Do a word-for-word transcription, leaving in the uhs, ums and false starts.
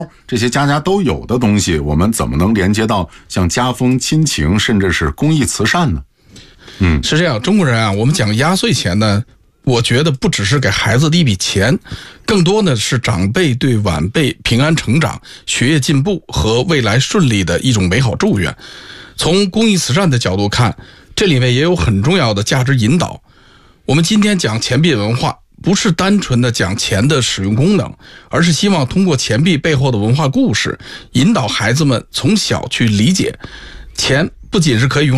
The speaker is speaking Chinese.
这些家家都有的东西，我们怎么能连接到像家风、亲情，甚至是公益慈善呢？嗯， 是这样，中国人啊，我们讲压岁钱呢，我觉得不只是给孩子的一笔钱，更多呢是长辈对晚辈平安成长、学业进步和未来顺利的一种美好祝愿。从公益慈善的角度看，这里面也有很重要的价值引导。我们今天讲钱币文化，不是单纯的讲钱的使用功能，而是希望通过钱币背后的文化故事，引导孩子们从小去理解，钱不仅是可以用